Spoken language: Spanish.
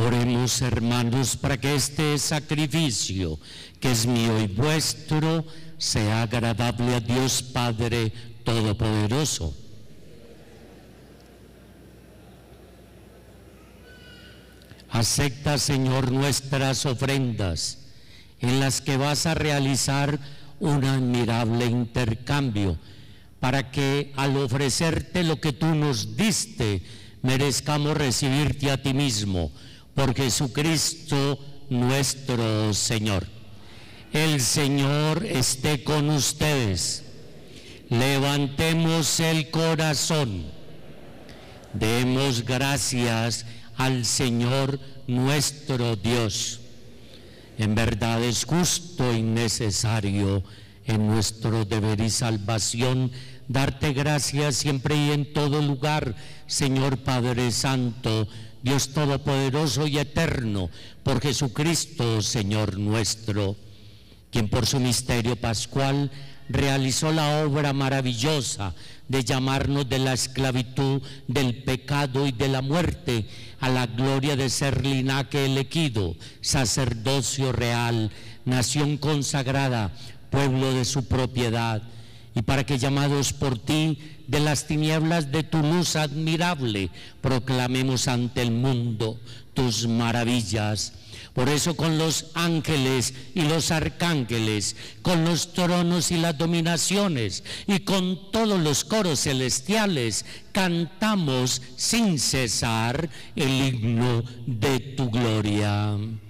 Oremos, hermanos, para que este sacrificio, que es mío y vuestro, sea agradable a Dios Padre Todopoderoso. Acepta, Señor, nuestras ofrendas, en las que vas a realizar un admirable intercambio, para que al ofrecerte lo que tú nos diste, merezcamos recibirte a ti mismo, por Jesucristo nuestro Señor. El Señor esté con ustedes. Levantemos el corazón. Demos gracias al Señor nuestro Dios. En verdad es justo y necesario, en nuestro deber y salvación, darte gracias siempre y en todo lugar, Señor Padre Santo, Dios Todopoderoso y Eterno, por Jesucristo, Señor nuestro, quien por su misterio pascual realizó la obra maravillosa de llamarnos de la esclavitud, del pecado y de la muerte a la gloria de ser linaje elegido, sacerdocio real, nación consagrada, pueblo de su propiedad, y para que, llamados por ti de las tinieblas de tu luz admirable, proclamemos ante el mundo tus maravillas. Por eso, con los ángeles y los arcángeles, con los tronos y las dominaciones y con todos los coros celestiales, cantamos sin cesar el himno de tu gloria.